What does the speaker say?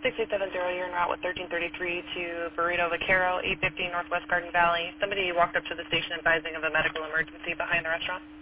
6870, you're en route with 1333 to Burrito Vaquero, 850 Northwest Garden Valley. Somebody walked up to the station advising of a medical emergency behind the restaurant.